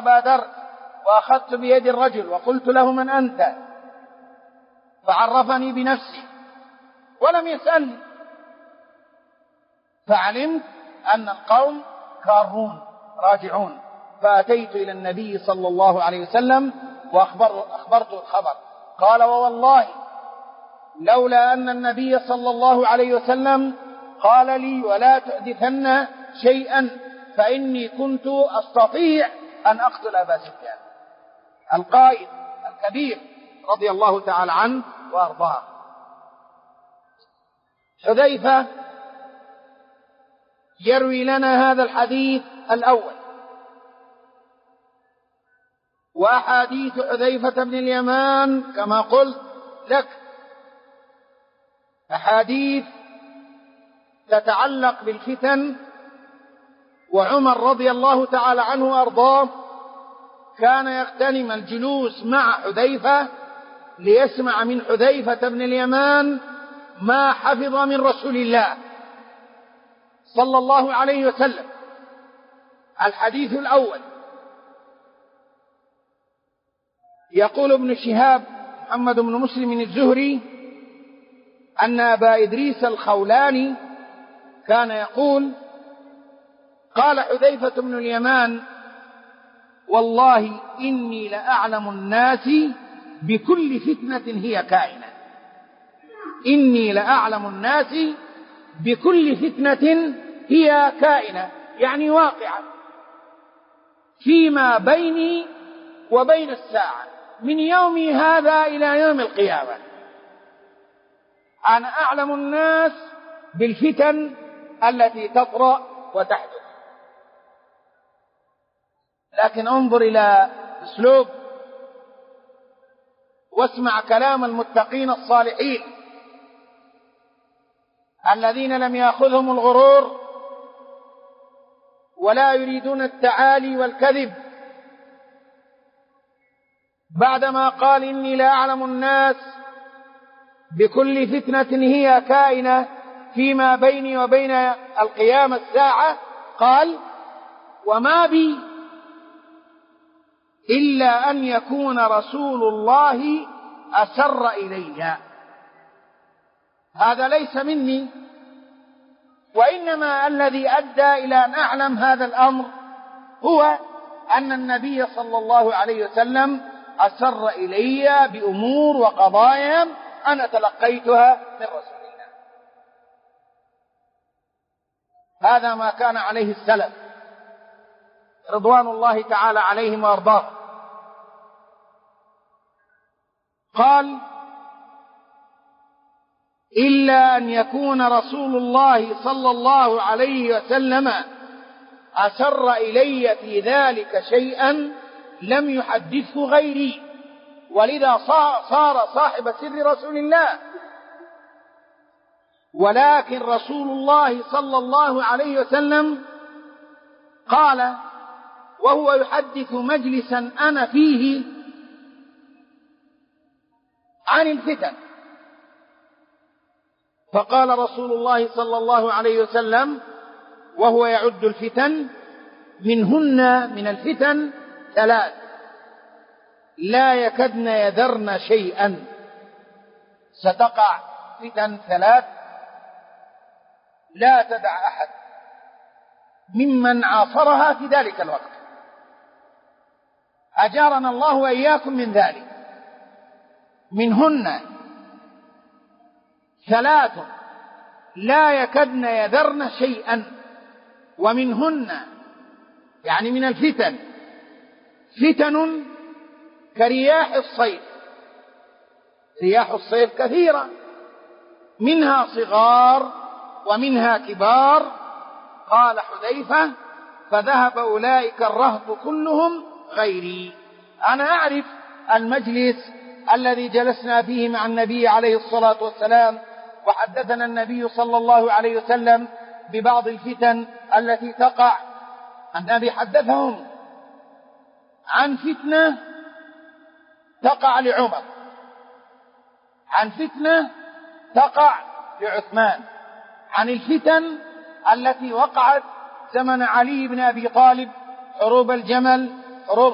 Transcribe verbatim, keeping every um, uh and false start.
فبادرت وأخذت بيد الرجل وقلت له: من أنت؟ فعرفني بنفسي ولم يسألني، فعلمت أن القوم كارون راجعون، فأتيت إلى النبي صلى الله عليه وسلم وأخبرته الخبر. قال: ووالله لولا أن النبي صلى الله عليه وسلم قال لي: ولا تحدثن شيئا، فإني كنت أستطيع أن أقتل أبا سفيان. القائد الكبير رضي الله تعالى عنه وأرضاه. حذيفة يروي لنا هذا الحديث الأول. وأحاديث حذيفة بن اليمان كما قلت لك أحاديث تتعلق بالفتن، وعمر رضي الله تعالى عنه وأرضاه كان يغتنم الجلوس مع حذيفة ليسمع من حذيفة بن اليمان ما حفظ من رسول الله صلى الله عليه وسلم. الحديث الأول: يقول ابن شهاب محمد بن مسلم الزهري أن أبا إدريس الخولاني كان يقول: قال حذيفة بن اليمان: والله إني لأعلم الناس بكل فتنة هي كائنة. إني لأعلم الناس بكل فتنة هي كائنة، يعني واقعة فيما بيني وبين الساعة، من يومي هذا إلى يوم القيامة. أنا أعلم الناس بالفتن التي تطرأ وتحدث. لكن انظر إلى أسلوب واسمع كلام المتقين الصالحين الذين لم يأخذهم الغرور ولا يريدون التعالي والكذب. بعدما قال: إني لا أعلم الناس بكل فتنة هي كائنة فيما بيني وبين القيامة الساعة، قال: وما بي إلا أن يكون رسول الله أسر إلي. هذا ليس مني، وإنما الذي أدى إلى أن أعلم هذا الأمر هو أن النبي صلى الله عليه وسلم أسر إلي بأمور وقضايا أنا تلقيتها من رسول الله. هذا ما كان عليه السلف رضوان الله تعالى عليهم وأرضاهم. قال: إلا أن يكون رسول الله صلى الله عليه وسلم أسر إلي في ذلك شيئا لم يحدثه غيري، ولذا صار صاحب سر رسول الله. ولكن رسول الله صلى الله عليه وسلم قال وهو يحدث مجلسا أنا فيه عن الفتن، فقال رسول الله صلى الله عليه وسلم وهو يعد الفتن: منهن من الفتن ثلاث لا يكدن يذرن شيئا. ستقع فتن ثلاث لا تدع أحد ممن عاصرها في ذلك الوقت، أجارنا الله وإياكم من ذلك. منهن ثلاث لا يكدن يذرن شيئا، ومنهن يعني من الفتن فتن كرياح الصيف. رياح الصيف كثيرة، منها صغار ومنها كبار. قال حذيفة: فذهب أولئك الرهط كلهم غيري. أنا أعرف المجلس الذي جلسنا فيه مع النبي عليه الصلاة والسلام، وحدثنا النبي صلى الله عليه وسلم ببعض الفتن التي تقع. النبي حدثهم عن فتنة تقع لعمر، عن فتنة تقع لعثمان، عن الفتن التي وقعت زمن علي بن أبي طالب، حروب الجمل، حروب